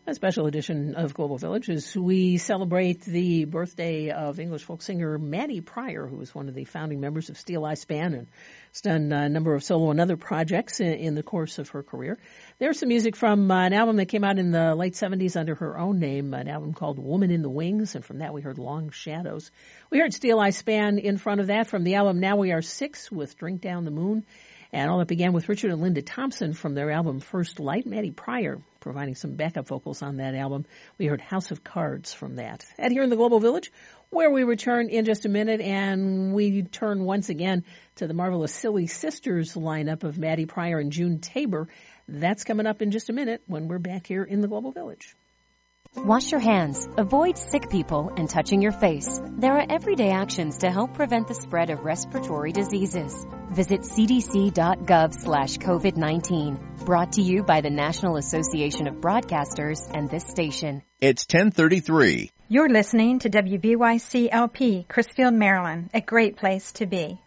A special edition of Global Village as we celebrate the birthday of English folk singer Maddie Pryor, who was one of the founding members of Steel Eye Span and has done a number of solo and other projects in the course of her career. There's some music from an album that came out in the late 70s under her own name, an album called Woman in the Wings, and from that we heard Long Shadows. We heard Steel Eye Span in front of that from the album Now We Are Six with Drink Down the Moon. And all that began with Richard and Linda Thompson from their album First Light. Maddie Pryor providing some backup vocals on that album. We heard House of Cards from that. And here in the Global Village, where we return in just a minute, and we turn once again to the marvelous Silly Sisters lineup of Maddie Pryor and June Tabor. That's coming up in just a minute when we're back here in the Global Village. Wash your hands, avoid sick people, and touching your face. There are everyday actions to help prevent the spread of respiratory diseases. Visit cdc.gov/COVID-19. Brought to you by the National Association of Broadcasters and this station. It's 10:33. You're listening to WBYC-LP, Chrisfield, Maryland, a great place to be.